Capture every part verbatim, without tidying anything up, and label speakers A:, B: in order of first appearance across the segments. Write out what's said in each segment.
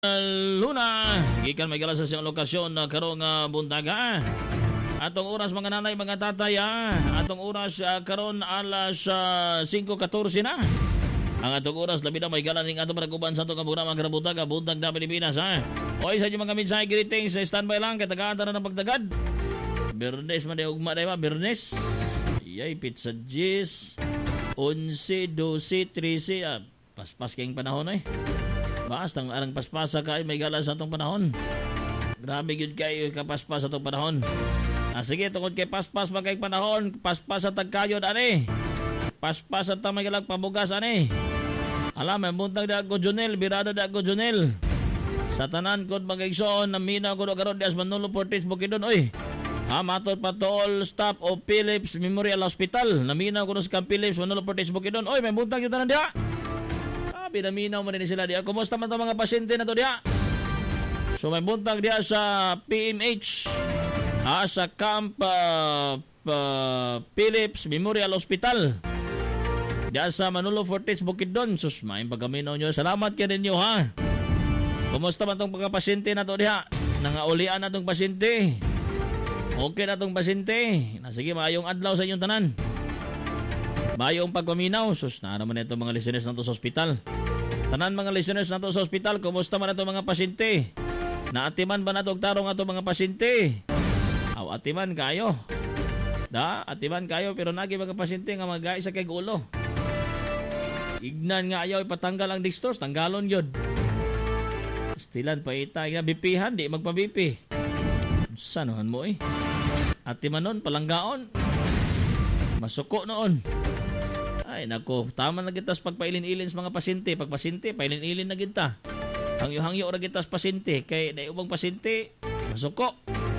A: Luna, gikan may gala sa siyang lokasyon na karong uh, buntaga. Atong oras mga nanay, mga tatay, ah. Atong oras uh, karon alas uh, five fourteen na. Ang atong oras labi na may gala ning atong panaguban sa atong programa mga buntaga, buntag na Pilipinas, ha. Oy sa inyo mga mensahe, greetings, standby lang kay tagaan ta na ng pagtagad. Bernes man day ugma day ba, Bernes. Yay pizza jis. eleven, twelve, thirteen, ah. Paspas kayong panahon eh. Basta ang arang paspasa ka ay may gala sa itong panahon. Grabe yun kayo kapaspas sa itong panahon. Ah, sige, tungkol kay paspas magkayong panahon, paspas sa tagkayon, ani. Paspas sa tamay galang pabugas, ani. Alam, may buntang da ko Junel, birado da ko Junel. Sa tanan ko magigsoon, namina ko do karon dias Manolo Portis Bukidon, oy. Ah, matod pa to all staff of Philips Memorial Hospital. Namina ko do sa Philips Manolo Portis Bukidon, oy, may buntang yung tanan dia. Pinaminaw mo din sila diya. Kumusta man itong mga pasyente na to diya? So may buntag diya sa P M H, ah, sa Camp uh, uh, Philips Memorial Hospital diya sa Manolo Fortes Bukidnon. Sus, may pagaminaw nyo. Salamat ka ninyo, ha. Kumusta man itong mga pasyente na to diya? Nangaulian na itong pasyente. Okay na itong pasyente. Na, sige, maayong adlaw sa inyong tanan. Mayong pagpaminaw. Sus, na naman ito mga listeners na to sa hospital. Tanan mga listeners na to sa hospital, kumusta man ito mga pasyente? Naatiman ba na itong tarong ito mga pasyente? Aw, atiman kayo. Da, atiman kayo, pero nagi mga pasyente nga mag-ais sa kay ulo. Ignan nga ayaw ipatanggal ang dextrose, tanggalon yun. Stilan pa itay nga, bipihan, di magpabipi. Sanuhan mo eh. Atiman nun, palanggaon. Masuko noon. Ay, nako, tama na gitas pagpailin-ilin sa mga pasyente. Pag pasyente, pailin-ilin na kita. Hangyo-hangyo ra gitas pasyente. Kay na ubang pasyente, masuko.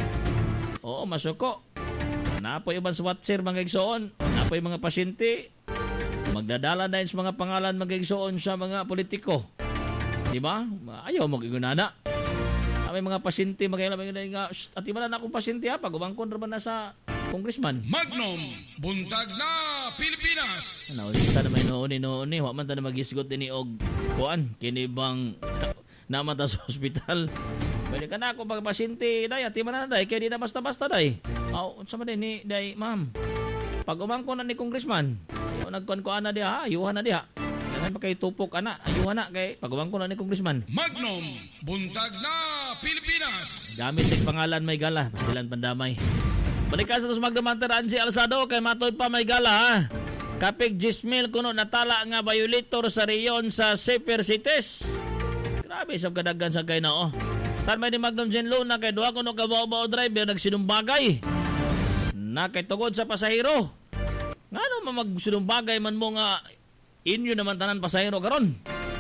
A: Oo, masuko. Napoy uban sa watcher mga igsoon. Napoy mga pasyente. Magdadala na sa mga pangalan mga igsoon sa mga politiko. Diba? Ayaw mag-igunana. May mga pasyente, magkailan nga, at iba na akong pasyente ha, pag umangkon naman na sa congressman.
B: Magnum, buntag na Pilipinas.
A: Ano, isa na may noon-noon eh. Huwag man ta na mag-isgot din ni Og. Kuan, kinibang naman ta sa hospital. Pwede ka na ako pag-pasyente, day, at iba na day, kaya di na basta-basta day. Oh, unsa man din ni, day, ma'am. Pag umangkon na ni congressman, ayaw nagkuan-kuan na diha, ayuhan na diha. Dahan pa kay tupok, ana, ayuhan na kay pag umangkon na ni congressman.
B: Magnum, buntag na Pilipinas.
A: Gamit ng pangalan may gala, pastilan pandamay. Balikas sa magdamantar Angie Alsado kay matoy pa may gala, ha. Kapig Jismil kuno natala nga violator sa riyon sa Safer Cities. Grabe sa kadagan sa kay na, oh. Start by ni Magnum Jen Luna kay duha kuno ka bao-bao driver nagsinumbagay. Na kay tungod sa pasahero. Ngano man magsinumbagay man mo nga inyo naman tanan pasahero karon.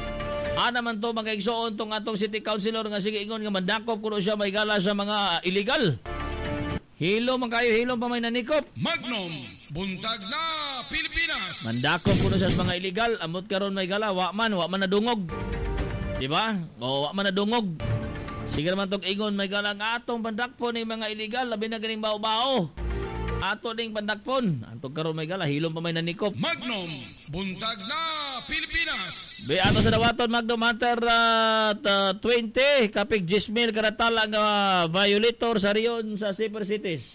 A: Ana man to mga igsoon tong atong city councilor nga sige ingon nga mandakop kuno siya may gala sa mga illegal. Hilo man kayo, hilo pa may nanikop.
B: Magnum, buntag na Pilipinas.
A: Mandakop kuno siya sa mga illegal, amot karon may gala, wa man, wa man nadungog. Di ba? O wa man nadungog. Sige naman tong ingon may gala nga atong pandakpon ni mga illegal, labi na ganing bao-bao. Ato ding pandakpon. Antong karon may gala, hilom pa may nanikop.
B: Magnum, buntag na Pilipinas.
A: Be ato sa dawaton Magnum Hunter uh, twenty kapig Jismil karatala nga uh, violator sa riyon sa Safer Cities.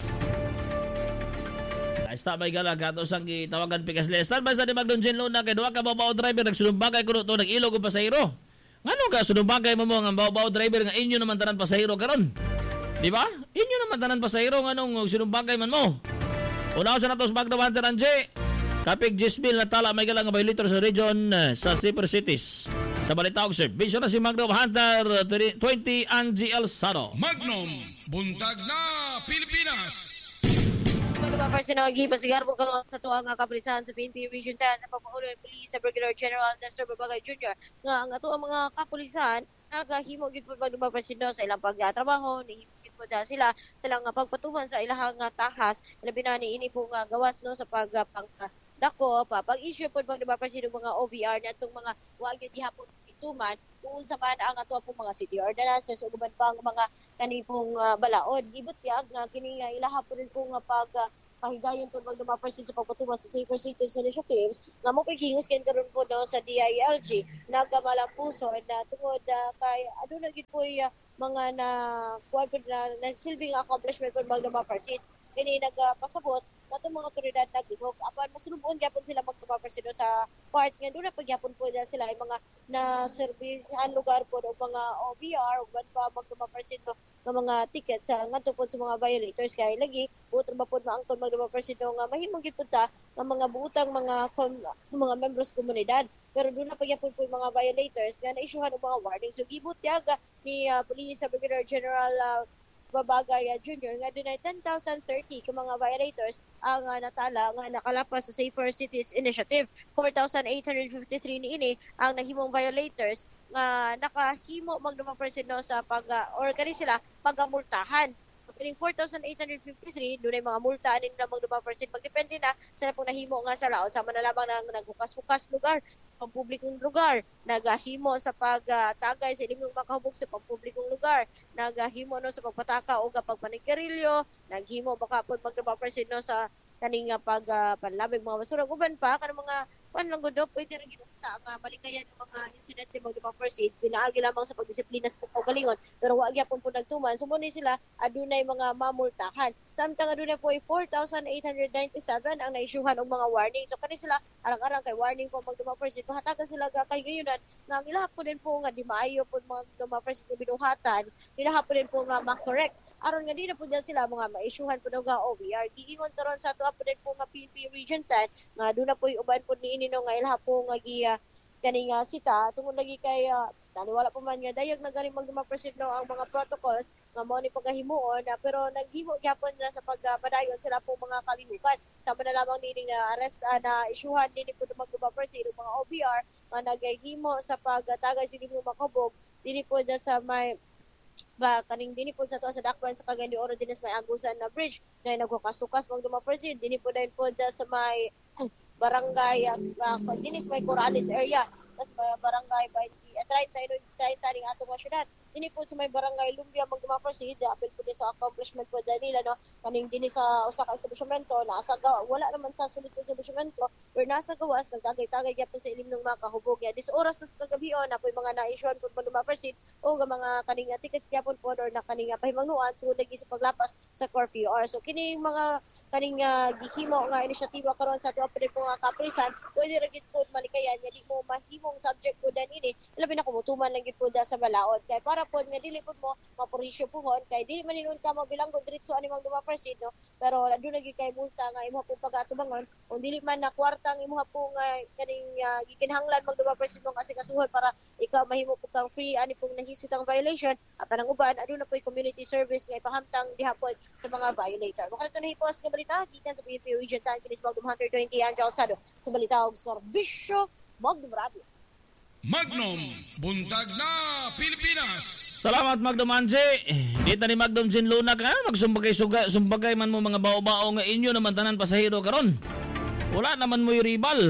A: Ay sta may gala kato sang gitawagan pikas lestan ba sa di Magnum Jen Luna kay duha ka bao driver nagsunumbagay kuno to nag-ilog og pasahero. Ngano ka sunumbagay mo mo nga bao driver nga inyo naman tanan pasahero karon? Di ba? Inyo naman tanan pasahero nganong sunumbagay man mo. Unaw sa natos Magnum Hunter Anje. Kapig Jismil natala may galang violator sa region uh, sa Safer Cities. Sa balita og serbisyo na si Magnum Hunter twenty Angie Alsado.
B: Magnum, buntag na Pilipinas.
C: Mga personagi pasigar po karon sa tuwa nga kapulisan sa P N P Region ten sa pagpangulo ng Police sa Brigadier General Nestor Babagay Junior nga ang ato mga kapulisan nagahimo gid pud mga presidente sa ilang pagtatrabaho ni gid pud sila sa ilang pagpatuman sa ilang tahas labi na ni ini po nga gawas no sa pag pang dako pa pag-issue po bang diba presidente mga O V R na itong mga wag yun dihapon ituman kung sa man ang ato po mga city ordinances o guban pang mga kanipong uh, balaod. Ibot kaya nga kini nga ilaha po rin po nga pag uh, pahigayon po magdumapersin sa pagpatuman sa Safer Cities Initiatives nga mo pagingos kin karon po no sa D I L G nagamalampuso na tungod uh, kay ano na gid po uh, mga na kuan po na nagsilbing accomplishment po magdumapersin kini nagpasabot nato mga otoridad naglihok apan masulubon gyapon sila magdumapersin sa part nga doon na pagyapon po dyan sila ay mga na servicehan lugar po o mga O B R o pa magdumapersin po ng mga ticket sa ngadto po sa mga violators kay lagi buton ba po maangkon magdumapersin nga mahimong gid punta ng mga buutang mga mga members komunidad pero doon na pagyapon po yung mga violators nga na-issuehan og mga warning so gibot yaga ni uh, Police Brigadier General uh, Babagay uh, Junior nga dunay ten thousand thirty ka mga violators ang uh, natala nga nakalapas sa Safer Cities Initiative. four thousand eight hundred fifty-three niini ang nahimong violators nga uh, nakahimo magdumapersin no sa pag uh, or kani sila pagamultahan. Kining four thousand eight hundred fifty-three dunay mga multa anin na magdumapersin pagdepende na sa pong nahimo nga sa laon sama na lamang nang naghukas-hukas lugar pampublikong lugar, nagahimo sa pagtagay sa ilimong makahubog sa pampublikong lugar, nagahimo no sa pagpataka o pagpanigarilyo, naghimo makapon magdumapersin no sa kaning pag uh, panlabig mga basura uban pa kanang mga pan lang gud pwede ra gibuta nga malikayan ng mga insidente magdumapersin pinaagi lamang sa pagdisiplina sa kaugalingon pero wa gyapon po nagtuman sumuni sila adunay mga mamultahan samtang adunay po four thousand eight hundred ninety-seven ang na-issuehan og mga warning so kani sila arang-arang kay warning po magdumapersin mahatagan sila ga kay gayunan nga ang ilaha po din po nga di maayo po magdumapersin nga binuhatan ilaha po din po nga ma-correct aron nga di na po dyan sila mga ma-issuehan po nga O B R. Giingon karon sa ato po din po nga P N P Region ten nga doon na po yung uban po ni Inino nga ilaha po nga giya kani nga sita tungod lagi kay uh, wala po man nga dayag na ganing magdumapersin no ang mga protocols nga mao ni pagahimuon uh, pero naghimo gyapon na sa pagpadayon sila po mga kalihukan sama na lamang nini nga arrest uh, na issuehan nini po magdumapersin mga O B R nga nagahimo sa pagtagay sa ilimong makabog dili po na sa may ba kaning dini po sa to sa dakwan sa Cagayan de Oro dinis may agusan na bridge na nagkukasukas magdumapersin dini po din po sa may barangay uh, dinis may Corales area tas may barangay by thirty thirty ning ato nga syudad dini po sa may barangay Lumbia magdumapersin apil po din sa accomplishment po nila no kaning dini sa usa ka establishmento nasa wala naman sa sulod sa establishmento pero nasa gawas nagtagay-tagay gyapon sa ilim ng mga kahubog ya dis oras sa kagabion na po mga na-issue po magdumapersin o mga kaning tickets gyapon po or na kaning pahimangnuan tungod lagi sa paglapas sa curfew or so kini mga kaning uh, gihimo nga inisyatiba karon sa ato apil po nga kaprisan pwede ra gid po malikayan nga di mo mahimong subject po dan ini labi na kumutuman lang gid po da sa balaod kay para po nga dili po mo mapurisyo puhon kay dili man inon ka mo bilanggo diretso ani magdumapersin no pero aduna lagi kay multa nga imo po pagatubangon kung dili man na kwarta ang imo po nga kaning uh, gikinahanglan magdumapersin mo kasi kasuhon para ikaw mahimo po kang free ani pong nahisitang violation at anang uban aduna po community service nga ipahamtang dihapon sa mga violator mo kanto nahipos nga balita gikan sa P N P Region ten kinis Magnum Hunter twenty Angel Sado sa balita og serbisyo Magnum Radio.
B: Magnum, buntag na Pilipinas.
A: Salamat Magnum Anji. Dito ni Magnum Jin Luna ka magsumbagay suga, sumbagay man mo mga bao-bao nga inyo naman tanan pasahero karon. Wala naman mo rival.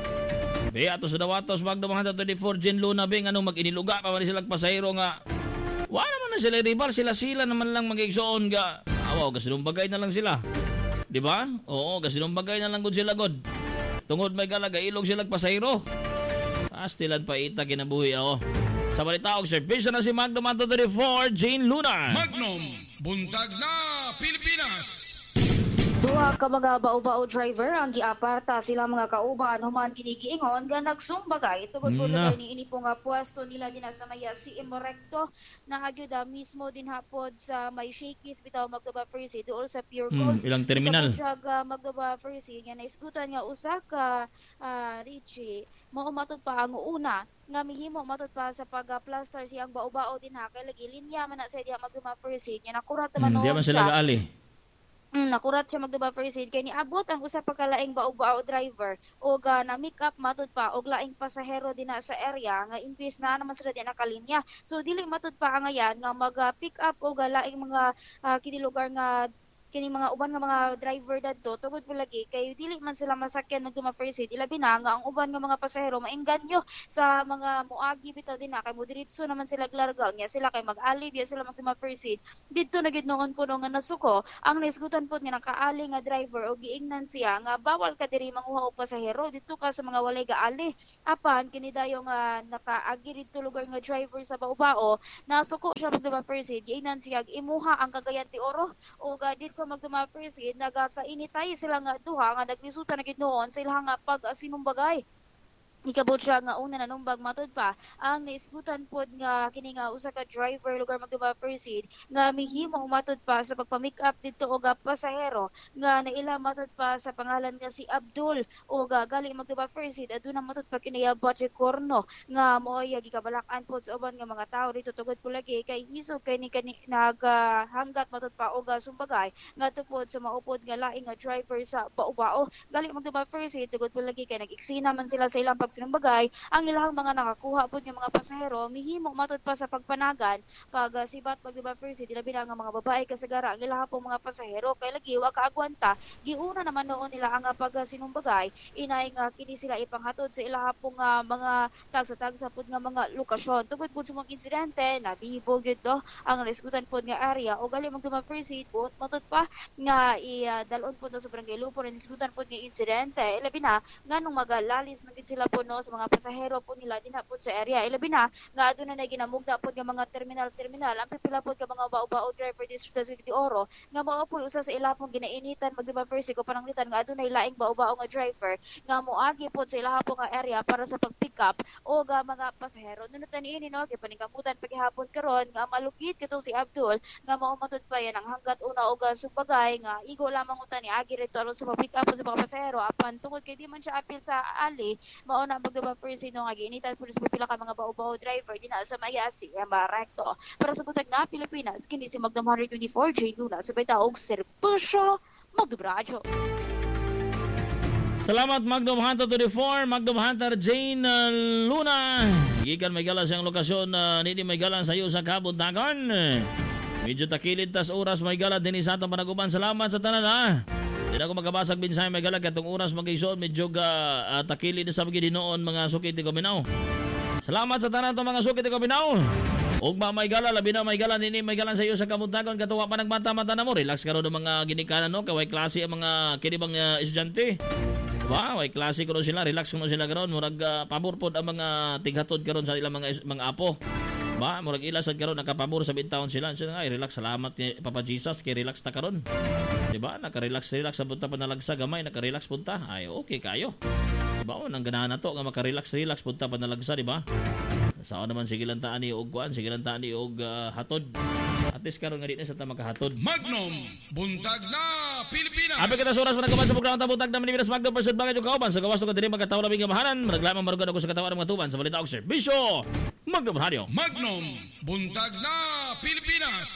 A: Be ato sa dawatos Magnum Hunter twenty-four Jin Luna be nganong mag-iniluga pa man sila pasahero nga. Wala naman na sila rival, sila-sila naman lang mag-igsoon ga. Awaw, gasinumbagay na lang sila. Di ba? Oo, gasinumbagay na lang gud sila god. Tungod may galaga ilog sila pasahero. Astilan pa ita kinabuhi ako. Sa balita og serbisyo na si Magnum Hunter thirty-four Jane Luna.
B: Magnum, buntag na Pilipinas.
D: Duha ka mga bao-bao driver ang giaparta sila mga kauban human kinigiingon nga nagsumbagay tungod po
A: Na.
D: ni ini po nga pwesto nila ginasamaya si Imorecto na agyuda mismo din hapod sa may shakies bitaw magdumapersin dool sa Pure Gold.
A: Hmm, ilang terminal.
D: Siya uh, magdumapersin nga naisgutan nga usa ka uh, Richie mao matud pa ang una nga mihimo matud pa sa pag-plaster siyang bao-bao din ha kay lagi linya man na sa diha magdumapersin nga nakurat
A: Hmm,
D: naman
A: di man sila gaali.
D: Mm, nakurat siya magdumapersin kay niabot ang usa pa ka laing bao-bao driver og uh, na make up matud pa og laing pasahero dinha sa area nga imbis na naman sila di nakalinya. So dili matud pa ang ayan nga mag uh, pick up og uh, laing mga uh, kini lugar nga kini mga uban nga mga driver dadto tugod po lagi kay dili man sila masakyan magduma-proceed ilabi na nga ang uban nga mga pasahero maengganyo sa mga muagi bitaw din na kay modiretso naman sila glargaw niya sila kay mag-ali diya sila magduma-proceed didto na gid noon puno nga nasuko ang naisgutan pod nga nakaali nga driver o giingnan siya nga bawal ka diri manguha og pasahero didto ka sa mga walay gaali apan kini dayo nga nakaagi didto lugar nga driver sa Baubao nasuko siya magduma-proceed giingnan siya imuha ang Cagayan de Oro o gadit ko magduma-proceed nagakainitay sila nga duha nga naglisutan na gid noon sa ilang nga pag sinumbagay ikabot siya nga una na numbag matod pa ang naisgutan pod nga kini nga usa ka driver lugar magduma-proceed nga mihimo matod pa sa pagpa-make up didto og pasahero nga naila matod pa sa pangalan nga si Abdul o gali magduma-proceed aduna matod pa kini Bache Corno nga moy gikabalakan pod sa uban nga mga tawo dito tugod po lagi kay isog kay ni kani naghanggat matod pa og sumbagay nga tupod sa maupod nga laing nga driver sa Baubao gali magduma-proceed tugod po lagi kay nag-eksena man sila sa ilang pag sinumbagay ang ilahang mga nakakuha pod nga mga pasahero mihimo matod pa sa pagpanagan pag uh, sibat magduma-proceed ilabi na nga mga babae kasagara ang ilahang po mga pasahero kay lagi wa kaagwanta giuna naman noon nila ang uh, pag uh, sinumbagay inay nga kini sila ipanghatod sa ilahang po nga mga tagsa-tagsa pod nga mga lokasyon tugod pod sa mga insidente nabibo gyud do ang resgutan pod nga area o gali magduma-proceed pod matod pa nga i-dalon uh, pod sa barangay Lupo rin resgutan pod nga insidente ilabi na nganong magalalis man gid sila po no sa mga pasahero po nila dinapod sa area ilabi na nga aduna na ginamugda pod nga mga terminal terminal ang pipila pod nga mga Baubao driver district sa City Oro nga mao po usa sa ilahang ginainitan magduma-proceed ko pananglitan nga adunay laing Baubao nga driver nga moagi pod sa ilahang nga area para sa pag-pick up o ga mga pasahero nunutan niini no kay paningkamutan paghihapon karon nga malukit katong si Abdul nga mao matod pa yan ang hanggat una og sumbagay nga igo lamang utan ni agi rito aron sa pag-pick up sa mga pasahero apan tungod kay di man siya apil sa ali mao na magduma-proceed no nga giinitan po sa pila ka mga Baubao driver dinha sa Mayasi Marekto para sa butag na Pilipinas kini si Magdam one twenty-four J Luna sa bitaog serbisyo Magdum-radyo.
A: Salamat Magdum Hunter twenty-four, Magdum Hunter Jane uh, Luna. Gikan may galas ang lokasyon uh, nini may galan sa iyo sa Kabuntagon. Medyo takilid tas oras may galat din sa atong panaguban. Salamat sa tanan ha. Di na ako magkabasag binsay may galag katong oras mag-ison medyo uh, takili na sa mga noon mga sukit ni Kaminaw. Salamat sa tanan to mga sukit ni Kaminaw. Og ba may gala labi na may gala nini may galan sa iyo sa Kabuntagon katuwa pa nagbanta-mata na mo relax ka ro ng mga ginikanan no kay klase ang mga kinibang uh, estudyante. Wow, ay klase ko sila relax ko sila karon murag uh, pabor pod ang mga tighatod karon sa ilang mga mga apo. Ba, murag ila sad karon nakapabor sa bintawon sila. Sila ay relax salamat kay Papa Jesus kay relax ta karon. Di ba? Naka-relax relax sa punta pa nalagsa gamay naka-relax punta. Ay okay kayo. Di ba? Nang ganahan na to nga maka-relax relax punta pa nalagsa, di ba? Sao naman sige lang taan ni og kuan, sige lang taan ni og uh, hatod. At least karon nga di na sa ta makahatod.
B: Magnum Buntag na Pilipinas.
A: Abi kita oras na kuban sa programa Buntag na Pilipinas Magnum Persud bagay yung kauban sa gawas ko diri magkatawo labing gamahanan. Managlamang marugan ako sa katawan ng mga tuban sa balita og serbisyo. Magnum Radio.
B: Magnum Buntag na Pilipinas.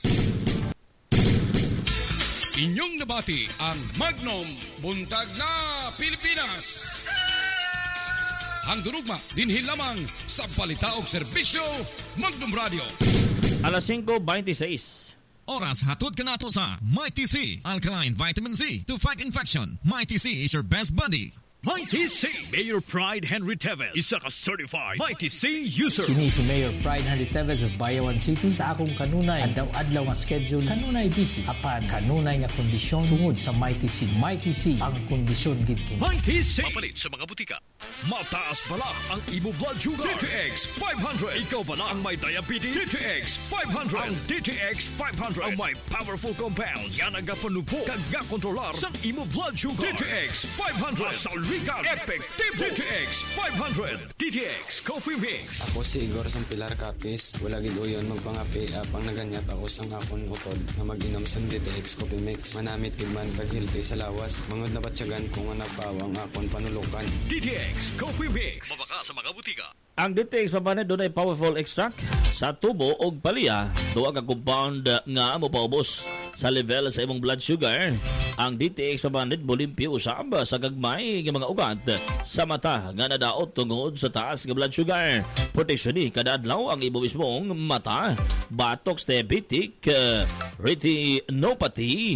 B: Inyong nabati ang Magnum Buntag na Pilipinas. Handurugma dinhi lamang sa balita og serbisyo Magnum Radio.
A: Alas cinco twenty-six.
E: Oras hatod ka nato sa Mighty C, Alkaline Vitamin C to fight infection. Mighty C is your best buddy.
F: Mighty C, Mayor Pride Henry Teves, isa ka certified Mighty C user.
G: Kini si Mayor Pride Henry Teves of Bayawan City. Sa akong kanunay, adlaw-adlaw nga schedule, kanunay busy. Apan, kanunay nga kondisyon tungod sa Mighty C. Mighty C, ang kondisyon gid kini.
F: Mighty C, mapalit sa mga butika. Mataas bala ang imo blood sugar. D T X five hundred. Ikaw bala ang may diabetes. D T X five hundred. Ang D T X five hundred ang may powerful compounds. Yan ang gapanupo kag gakontrolar sa imo blood sugar. D T X five hundred. Salrigan. Effective. D T X five hundred. D T X Coffee Mix.
H: Ako si Igor sang Pilar Capis. Wala gid uyon magpangapi apang naganyat ako sang akon utod na mag-inom sang D T X Coffee Mix. Manamit kid man kag healthy sa lawas. Mangod na batyagan kung nga nagpawang akon panulukan.
F: D T X Coffee Mix. Mabaka sa mga butika.
A: Ang D T X pabanid doon ay powerful extract sa tubo o paliya. Doon ang compound nga mo paubos sa level sa imong blood sugar. Ang D T X pabanid bolimpyo usab sa gagmay nga mga ugat sa mata nga nadaot tungod sa taas nga blood sugar. Protection ni kada adlaw ang imo mismong mata. Batok, diabetic, uh, retinopathy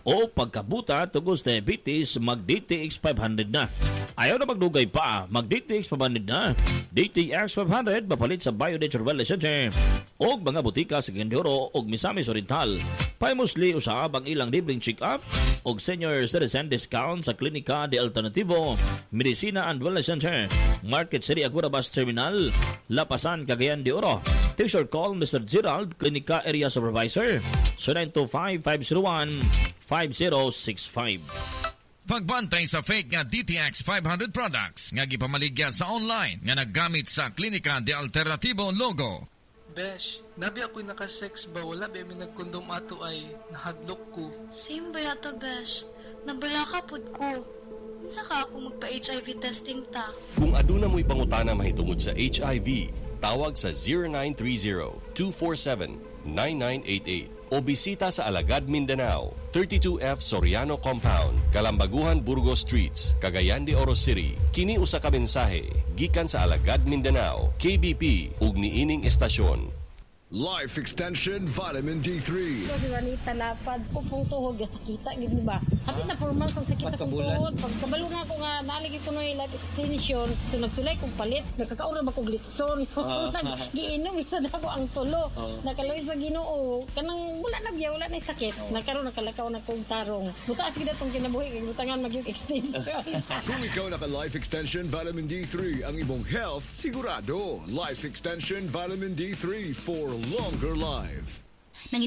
A: o pagkabuta tungkol sa diabetes, mag-D T X five hundred na. Ayaw na magdugay pa, mag-D T X five hundred na. D T X five hundred mapalit sa Bionature Wellness Center o mga butika sa Gendoro o Misamis Oriental. Paimusli usab ang ilang libreng check-up o senior citizen discount sa Klinika de Alternativo, Medicina and Wellness Center, Market City Agura Bus Terminal, Lapasan, Cagayan de Oro. Text or call Mister Gerald, Klinika Area Supervisor, so nine two five, five zero one, five zero six five.
E: Pagbantay sa fake nga D T X five hundred products nga gipamaligya sa online nga naggamit sa Klinika de Alternativo logo.
I: Besh, nabi ako'y nakasex ba? Wala ba may nagkondom ato ay nahadlok ko.
J: Same ba yata, Besh? Nabala ka pud ko. Minsa ka ako magpa-H I V testing ta.
K: Kung aduna mo'y pangutana mahitungod sa H I V, tawag sa zero nine three zero, two four seven, nine nine eight eight o bisita sa Alagad, Mindanao, thirty-two F Soriano Compound, Kalambaguhan, Burgos Streets, Cagayan de Oro City. Kini usa ka mensahe gikan sa Alagad, Mindanao, K B P ug niining estasyon.
F: Life Extension Vitamin D three.
L: So, di ba ni talapad ko pong tuhod, sakita, di ba? Hapit na four months ang sakit sa kong tuhod. Pagkabalo na ako nga, nalagi ko na yung life extension. So, nagsulay kong palit. Nagkakaura ba kong glitson? So, giinom, isa na ako ang tulo. Nakaloy sa Ginoo. Kanang wala na biya, wala na yung sakit. Nagkaroon, nakalakaw na kong tarong. Buta, sige na itong kinabuhi. Kaya butangan mag-yung extension.
F: Kung ikaw naka-Life Extension Vitamin D three, ang imong health, sigurado. Life Extension Vitamin D three for longer life.